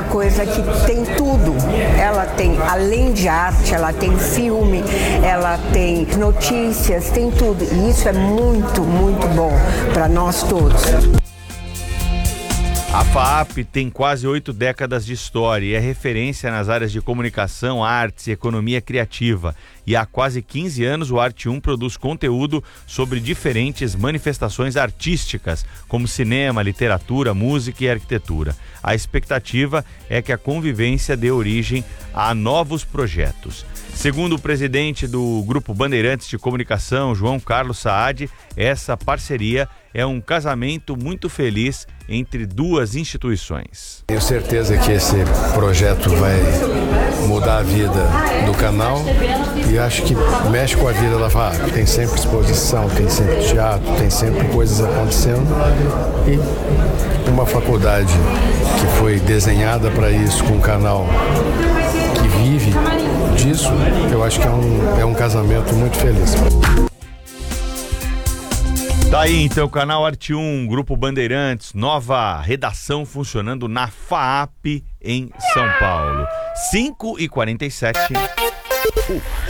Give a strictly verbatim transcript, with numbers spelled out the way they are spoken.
uma coisa que tem tudo. Ela tem, além de arte, ela tem filme, ela tem notícias, tem tudo. E isso é muito, muito bom para nós todos. A FAAP tem quase oito décadas de história e é referência nas áreas de comunicação, artes e economia criativa. E há quase quinze anos o Arte um produz conteúdo sobre diferentes manifestações artísticas, como cinema, literatura, música e arquitetura. A expectativa é que a convivência dê origem a novos projetos. Segundo o presidente do Grupo Bandeirantes de Comunicação, João Carlos Saad, essa parceria é um casamento muito feliz entre duas instituições. Tenho certeza que esse projeto vai mudar a vida do canal e acho que mexe com a vida da FAAP. Tem sempre exposição, tem sempre teatro, tem sempre coisas acontecendo e uma faculdade que foi desenhada para isso, com um canal que vive disso, eu acho que é um, é um casamento muito feliz. Tá aí então o canal Arte um, Grupo Bandeirantes, nova redação funcionando na FAAP em São Paulo. cinco e quarenta e sete. Uh.